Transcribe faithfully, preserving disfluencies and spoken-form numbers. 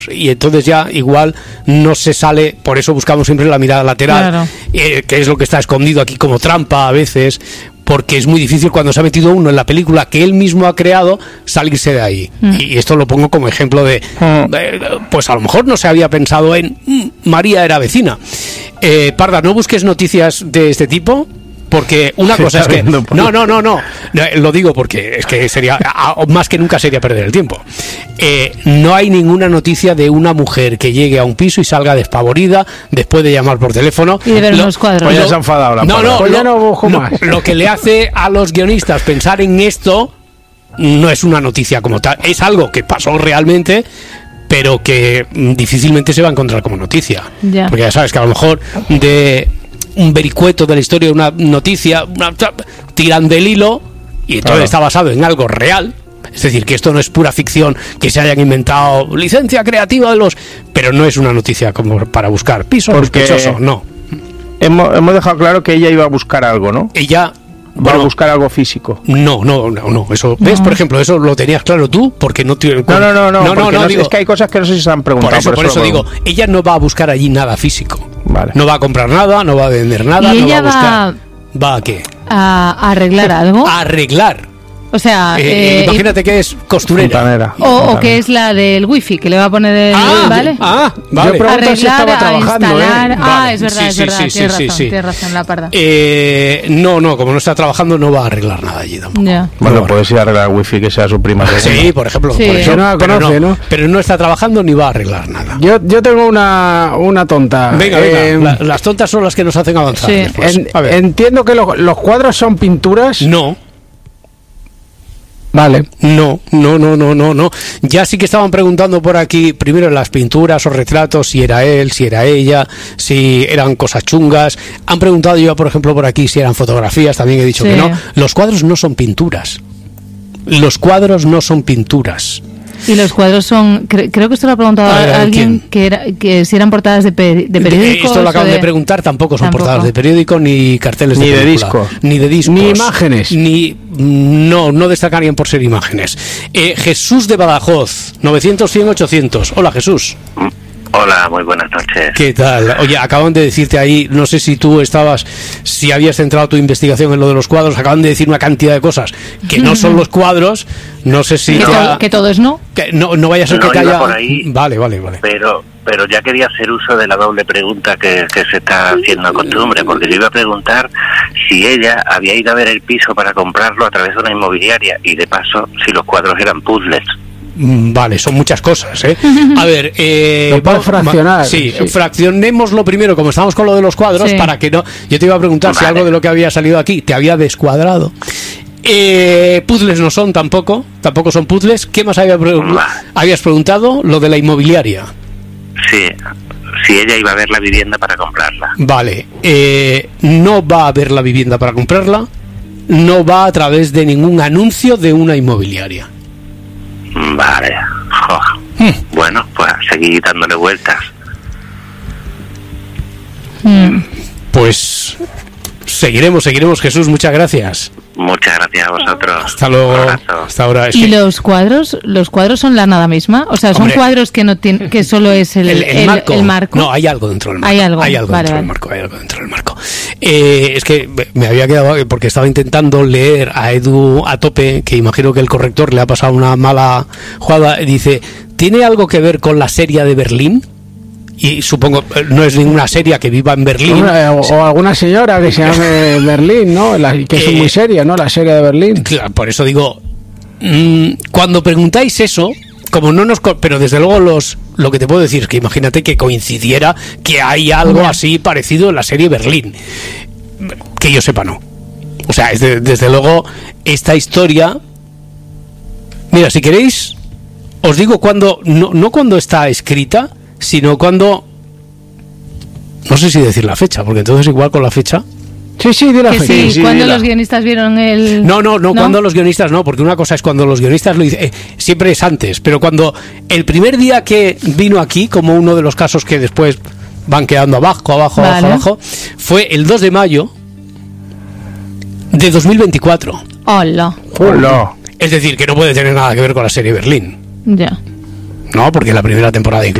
y entonces ya igual no se sale, por eso buscamos siempre la mirada lateral, claro. eh, que es lo que está escondido aquí como trampa a veces, porque es muy difícil cuando se ha metido uno en la película que él mismo ha creado salirse de ahí. Mm. Y esto lo pongo como ejemplo de, mm. eh, pues a lo mejor no se había pensado en mm, María era vecina. Eh, Parda, no busques noticias de este tipo, porque una cosa es que no, no, no, no, lo digo porque es que sería más que nunca sería perder el tiempo. Eh, no hay ninguna noticia de una mujer que llegue a un piso y salga despavorida después de llamar por teléfono y de ver los cuadros. Pues ya se ha enfadado la no, no, pues lo, ya no busco lo, más. Lo que le hace a los guionistas pensar en esto no es una noticia como tal, es algo que pasó realmente, pero que difícilmente se va a encontrar como noticia. Ya. Porque ya sabes que a lo mejor de un vericueto de la historia, una noticia, una, tiran del hilo y entonces claro. está basado en algo real. Es decir, que esto no es pura ficción, que se hayan inventado licencia creativa de los... Pero no es una noticia como para buscar piso sospechoso, no. Hemos, hemos dejado claro que ella iba a buscar algo, ¿no? Ella... Va bueno, a buscar algo físico. No, no, no, no. Eso, ¿ves? No. Por ejemplo, eso lo tenías claro tú, porque no te... No, no, no, no, no, no, no no digo, es que hay cosas que no sé si se han preguntado. Por eso, por eso, por eso digo, ella no va a buscar allí nada físico. Vale. No va a comprar nada, no va a vender nada, ¿Y no ella va a buscar. va, ¿Va a qué? A arreglar algo? A arreglar. O sea, eh, eh, imagínate que es costurera. Fontanera. O, o que es la del wifi, que le va a poner el... Ah, ¿vale? Ah, vale. Yo pregunto si estaba trabajando, instalar, ¿eh? Ah, Vale. es verdad, Sí, es sí, verdad, sí, tienes sí, razón, sí. tienes razón, la parda. Eh, no, no, como no está trabajando no va a arreglar nada allí tampoco. Ya. Bueno, No. puedes ir a arreglar el wifi que sea su prima. Sí, por ejemplo. Sí. Por eso, Que no la pero conoce, no, ¿no? Pero no está trabajando ni va a arreglar nada. Yo, yo tengo una, una tonta. Venga, Eh, venga. La- las tontas son las que nos hacen avanzar. Sí. Después. en- A ver. entiendo que lo- los cuadros son pinturas. No. Vale. No, no, no, no, no, no. Ya sí que estaban preguntando por aquí, primero las pinturas o retratos, si era él, si era ella, si eran cosas chungas. Han preguntado yo, por ejemplo, por aquí si eran fotografías, también he dicho Sí. que no. Los cuadros no son pinturas. Los cuadros no son pinturas. Y los cuadros son... cre- creo que esto lo ha preguntado A ver, alguien, ¿quién? que, era, que si eran portadas de, pe- de periódicos. Esto lo acaban o de... preguntar, tampoco son Tampoco. portadas de periódico ni carteles Ni de de película. disco. Ni de discos. Ni imágenes. Ni... No, no destacarían por ser imágenes. Eh, Jesús de Badajoz, novecientos, cien, ochocientos. Hola, Jesús. Hola, muy buenas noches. ¿Qué tal? Oye, acaban de decirte ahí, no sé si tú estabas, si habías centrado tu investigación en lo de los cuadros, acaban de decir una cantidad de cosas que no son los cuadros, no sé si... Que, te to- ha- que todo es no. que no, no vaya a ser No que te iba haya... por ahí. Vale, vale, vale. Pero pero ya quería hacer uso de la doble pregunta que, que se está haciendo a costumbre, porque yo iba a preguntar si ella había ido a ver el piso para comprarlo a través de una inmobiliaria y de paso si los cuadros eran puzzles. Mm, Vale, son muchas cosas, ¿eh? A ver, eh, Lo puedes vamos- fraccionar, Sí, sí. fraccionémoslo primero, como estamos con lo de los cuadros, Sí. para que no... Yo te iba a preguntar si Vale. algo de lo que había salido aquí te había descuadrado. Eh, puzzles no son tampoco, tampoco son puzzles. ¿Qué más había pre- Vale. habías preguntado? Lo de la inmobiliaria. Sí, si ella iba a ver la vivienda para comprarla. Vale, eh, no va a ver la vivienda para comprarla, no va a través de ningún anuncio de una inmobiliaria. Vale. Jo. Hmm. Bueno, pues seguí dándole vueltas. Mm. Pues seguiremos, seguiremos, Jesús, muchas gracias. Muchas gracias a vosotros. Hasta luego, Un abrazo. hasta ahora. Es ¿Y que los cuadros? ¿Los cuadros son la nada misma? O sea, son Hombre. cuadros que no tienen, que solo es el, el, el el- marco. el marco. No, hay algo dentro del marco. Hay algo, Hay algo vale, dentro del vale. marco, hay algo dentro del marco. Eh, es que me había quedado, porque estaba intentando leer a Edu a tope, que imagino que el corrector le ha pasado una mala jugada, dice, ¿tiene algo que ver con la serie de Berlín? Y supongo, eh, no es ninguna serie que viva en Berlín. Una- o, o alguna señora que se llame Berlín, ¿no? La- que es Eh, muy seria, ¿no? La serie de Berlín. Claro, por eso digo, mm, cuando preguntáis eso, como no nos... co- Pero desde luego los lo que te puedo decir es que imagínate que coincidiera que hay algo así parecido en la serie Berlín. Que yo sepa, no. O sea, es de- desde luego, esta historia... Mira, si queréis, os digo cuando... No, no cuando está escrita, sino cuando... No sé si decir la fecha, porque entonces igual con la fecha... Sí, sí, di la Que fecha. sí, sí, cuando dila. los guionistas vieron el... No, no, no, cuando los guionistas no, porque una cosa es cuando los guionistas lo dicen, eh, siempre es antes, pero cuando el primer día que vino aquí, como uno de los casos que después van quedando abajo, abajo, Vale. abajo, abajo, fue el dos de mayo de dos mil veinticuatro. Hola. Hola. Es decir, que no puede tener nada que ver con la serie Berlín. Ya. No, porque la primera temporada incluso